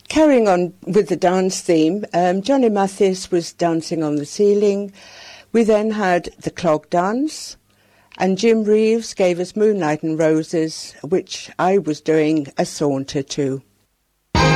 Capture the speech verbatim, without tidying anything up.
Carrying on with the dance theme, um, Johnny Mathis was dancing on the ceiling. We then had the clog dance, and Jim Reeves gave us Moonlight and Roses, which I was doing a saunter to.